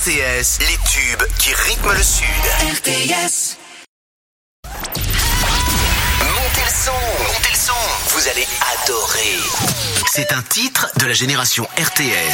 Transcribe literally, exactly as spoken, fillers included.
T S, les tubes qui rythment le Sud. R T S. Montez le son, montez le son. Vous allez adorer. C'est un titre de la génération R T S.